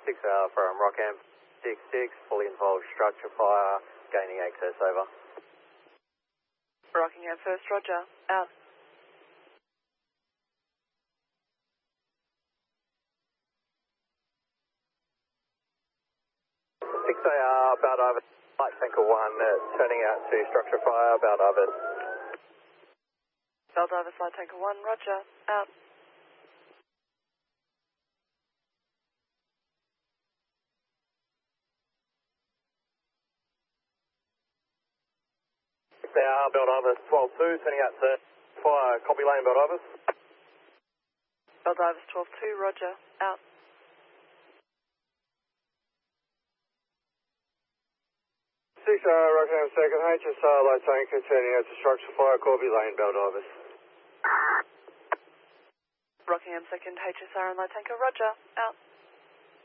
6 from Rockham 66, fully involved structure fire, gaining access, over. Rockingham first, roger, out. 6AR, about over, light tanker 1, turning out to structure fire, about over. Baldivis light tanker 1, roger, out. Baldivis 12-2, turning out to fire, copy lane, Baldivis. Baldivis 12-2, roger, out. Rockingham second, HSR light tanker turning out to structure fire, Corby lane, Baldivis. Rockingham second, HSR and light tanker, roger, out.